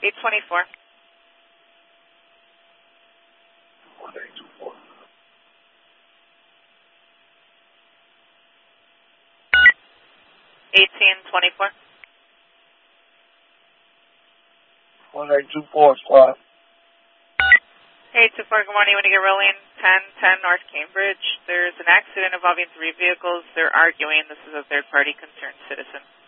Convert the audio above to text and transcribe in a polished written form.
824. 1824. 1824. 1824, squad. 824, good morning. You want to get rolling? 1010 North Cambridge. There's an accident involving 3 vehicles. They're arguing. This is a third-party concerned citizen.